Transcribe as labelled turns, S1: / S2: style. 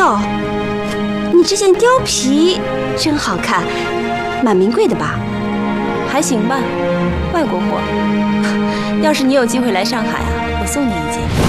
S1: 哟，你这件貂皮真好看，蛮名贵的吧？
S2: 还行吧，外国货。要是你有机会来上海啊，我送你一件。